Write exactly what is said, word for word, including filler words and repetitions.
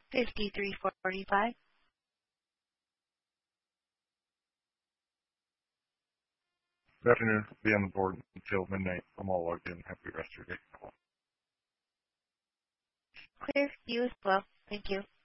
fifty-three forty-five. Good afternoon. Be on the board until midnight. I'm all logged in. Happy rest of your day. Clear. You as well. Thank you.